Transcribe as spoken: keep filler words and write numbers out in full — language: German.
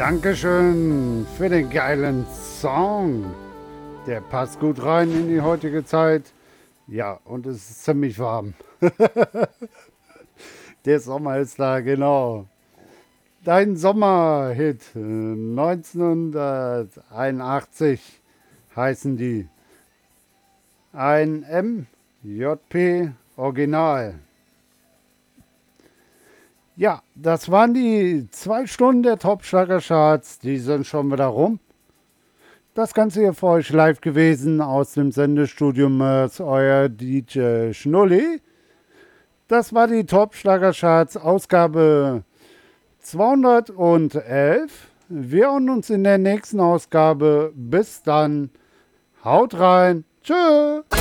Dankeschön für den geilen Song. Der passt gut rein in die heutige Zeit. Ja, und es ist ziemlich warm. Der Sommer ist da, genau. Dein Sommerhit äh, neunzehnhunderteinundachtzig heißen die. Ein M J P Original. Ja, das waren die zwei Stunden der Top-Schlager-Charts. Die sind schon wieder rum. Das Ganze hier für euch live gewesen aus dem Sendestudio Mörs, euer D J Schnulli. Das war die Top-Schlager-Charts Ausgabe zweihundertelf. Wir hören uns in der nächsten Ausgabe. Bis dann. Haut rein. Tschö.